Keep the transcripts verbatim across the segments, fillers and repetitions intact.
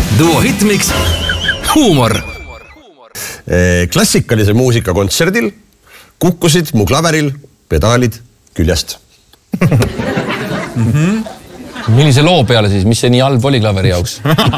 Duo Hitmix Huumor. Klassikalise muusika kontserdil kukkusid mu klaveril pedaalid küljest. mm-hmm. Millise loo peale siis, mis see nii halb oli klaveri jaoks?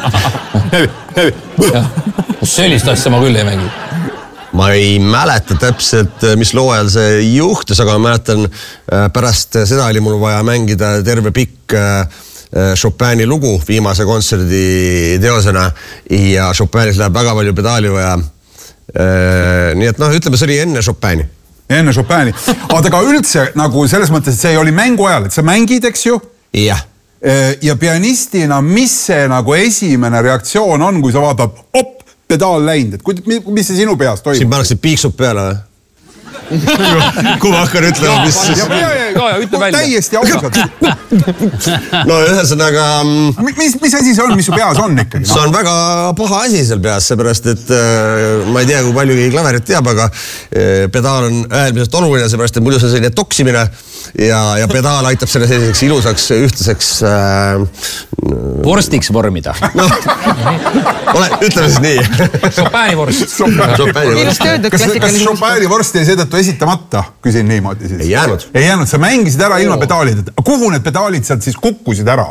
Sellist asja ma küll ei mängi. Ma ei mäleta täpselt, mis loo ajal see juhtus, aga ma mäletan, pärast seda oli mul vaja mängida terve pikk Chopini lugu viimase kontserdi teosena ja Chopinis läheb väga palju pedaali vaja. Nii et noh, ütleme, see oli enne Chopini. Enne Chopini. Aga ka üldse nagu selles mõttes, et see oli mängu ajal, et sa mängid, eks ju? Jah. Ja pianistina, mis see nagu esimene reaktsioon on, kui sa vaatad, op, pedaal läinud, et mis see sinu peas toimub? Siin pannakse piiksub peale või? Kui ma hakkan ütlema, mis siis... Täiesti ausalt. No ühesõnaga... Mis, mis asi see on, mis su peas on ikkagi? See on väga paha asi seal peas, seepärast, et ma ei tea, kui palju keegi klaverit teab, aga pedaal on äärmiselt oluline, seepärast, et muidu see on selline toksimine ja, ja pedaal aitab selle selliseks ilusaks, ühtlaseks... Äh, vorstiks vormida. No, ole, ütleme siis nii. Chopini vorst. Kas, kas Chopini vorst jäi seetõttu esitamata? Küsin niimoodi siis. Ei jäänud. Ei jäänud, sa mängisid ära ilma pedaalid. Kuhu need pedaalid sealt siis kukkusid ära?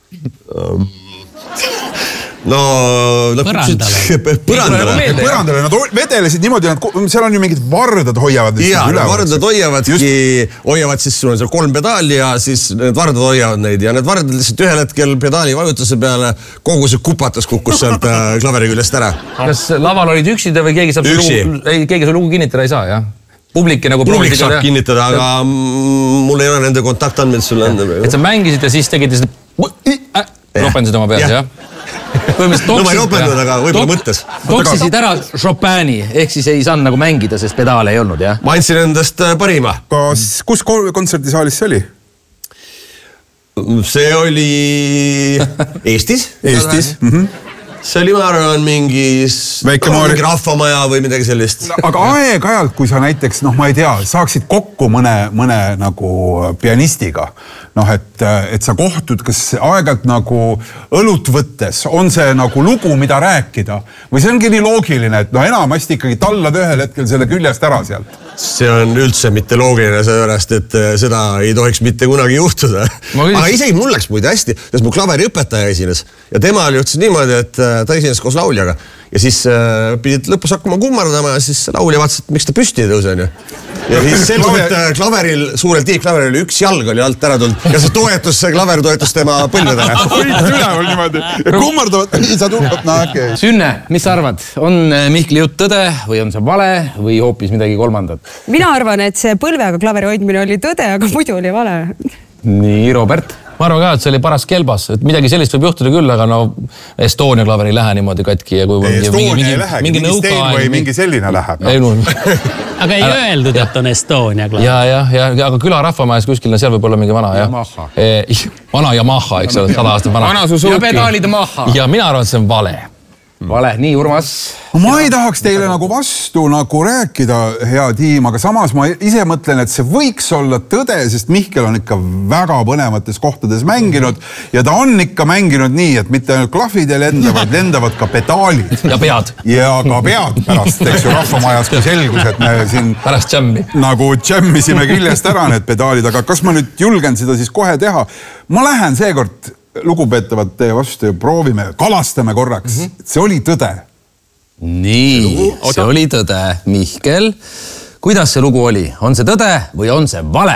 No, põrandale. Põrandale. Põrandale, nad vedelesid niimoodi, nad, seal on ju mingid vardad hoiavad. Jaa, vardad hoiavadki, hoiavad siis, sul on seal kolm pedaali ja siis need vardad hoiavad neid ja need vardad lihtsalt ühel hetkel pedaali vajutuse peale kogu see kupatas kukkus sealt klaveri küljest ära. Kas laval olid üksida või keegi saab Üksi. Lugu, ei, keegi su lugu kinnitada ei saa, jah? Publik nagu Publik saab ja. kinnitada, aga mul ei ole nende kontaktandmed sulle anda. Et sa mängisid ja siis tegid seda ropendasid oma peas, jah? No ma ei ropendunud, aga võib-olla mõttes. Toksisid ära Chopini, ehk siis ei saanud nagu mängida, sest pedaale ei olnud, jah? Ma andsin endast parima. Kas, kus kontserdisaalis see oli? See oli Eestis. Eestis, mhm. See oli, ma arvan, mingis mingi rahvamaja või midagi sellist. Aga aeg-ajalt, kui sa näiteks, noh, ma ei tea, saaksid kokku mõne, mõne nagu pianistiga, noh, et, et sa kohtud, kas aeg-ajalt nagu õlut võttes on see nagu lugu, mida rääkida või see ongi nii loogiline, et no enamasti ikkagi tallad ühel hetkel selle küljest ära sealt. See on üldse mitte loogiline sellepärast, et seda ei tohiks mitte kunagi juhtuda. Aga isegi mul läks muide hästi, sest mu klaveri õpetaja esines ja tema oli juhtus niimoodi, et ta esines koos lauljaga ja siis pidid lõpus hakkama kummardama ja siis laulja vaatas, et miks ta püsti ei tõuse. Ja siis selgus, et klaveril, suurel tiikklaveril oli üks jalg oli alt ära tulnud ja see toetus, see klaver toetus tema põlvedele. Hoid üleval niimoodi. Kummardavad, sa tulnud, no äkki. Sünne, mis sa arvad? On Mihkli jutt tõde või on see vale või hoopis midagi kolmandat? Mina arvan, et see põlvega klaveri hoidmine oli tõde, aga muidu oli vale. Nii, Robert? Ma arvan ka, et see oli paras kelbas, et midagi sellist võib juhtuda küll, aga no Estonia klaveri ei lähe niimoodi katki. Ja kui Estonia mingi, ei lähe, mingi, mingi Stein või mingi selline läheb. No. Ei, no. Aga ei öeldud, et on Estonia klaver. Ja, ja, ja, aga küla rahvamajas kuskil, seal võib olla mingi vana. Yamaha. Ja. Vana Yamaha, eks ole, sada aastat vana. Vana Suzuki. Ja pedaalid Yamaha. Ja mina arvan, et see on vale. Vale, nii Urmas. Ma ei tahaks teile nagu vastu nagu rääkida, hea tiim, aga samas ma ise mõtlen, et see võiks olla tõde, sest Mihkel on ikka väga põnevates kohtades mänginud ja ta on ikka mänginud nii, et mitte ainult klahvid ei lenda, vaid lendavad ka pedaalid. Ja pead. Ja ka pead pärast, eks ju, rahvamajas, kui selgus, et me siin pärast džämmi. Nagu džämmisime küljest ära need pedaalid, aga kas ma nüüd julgen seda siis kohe teha? Ma lähen seekord lugupeetavad teie vastu ja proovime, kalastame korraks. Mm-hmm. See oli tõde. Nii, see oli tõde. Mihkel, kuidas see lugu oli? On see tõde või on see vale?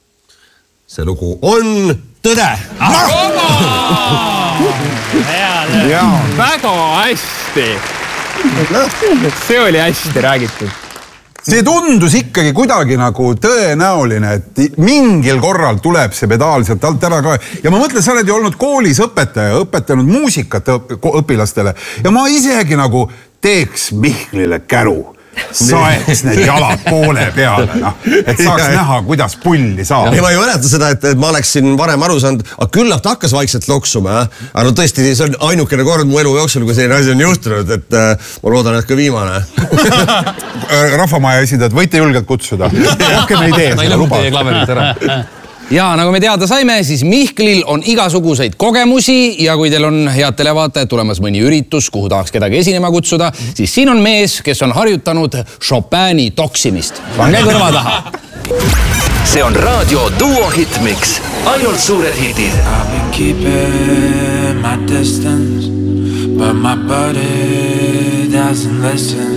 See lugu on tõde. Ja, väga hästi. See oli hästi räägitud. See tundus ikkagi kuidagi nagu tõenäoline, et mingil korral tuleb see pedaal sealt alt ära ka. Ja ma mõtlen, sa oled ju olnud koolis õpetaja, õpetanud muusikat õpilastele ja ma isegi nagu teeks Mihklile käru. Saeks need jalad poole peale, no, et saaks näha, kuidas pulli saab. Ei, ma ei mäleta seda, et, et ma oleksin varem aru saanud, aga küllap ta hakkas vaikselt loksuma. Aga no tõesti, see on ainukene kord mu elu jooksul, kui selline asi on juhtunud, et äh, ma loodan, et ka viimane. Rahvamaja esindajad, võite julgelt kutsuda. Rohkem ei tee seda luba. Teie klaverit ära. Ja nagu me teada saime, siis Mihklil on igasuguseid kogemusi ja kui teil on head televaatajad tulemas mõni üritus, kuhu tahaks kedagi esinema kutsuda, siis siin on mees, kes on harjutanud Chopini toksimist. Pange kõrva taha. See on raadio Duo Hitmix. Ainult suured hitid. I've been keeping my distance, but my body doesn't listen.